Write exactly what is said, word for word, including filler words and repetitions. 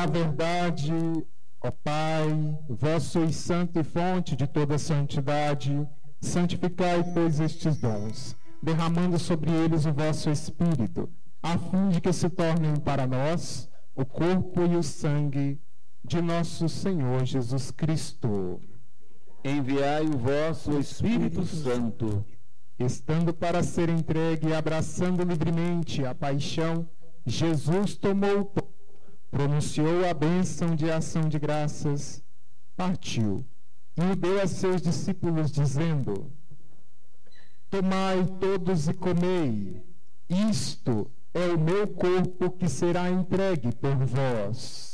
Na verdade, ó Pai, vós sois santo e fonte de toda santidade, santificai, pois, estes dons, derramando sobre eles o vosso Espírito, a fim de que se tornem para nós o corpo e o sangue de nosso Senhor Jesus Cristo. Enviai o vosso Espírito Santo, estando para ser entregue e abraçando livremente a paixão, Jesus tomou o pão, pronunciou a bênção de ação de graças, partiu e o deu a seus discípulos, dizendo: tomai todos e comei, isto é o meu corpo que será entregue por vós.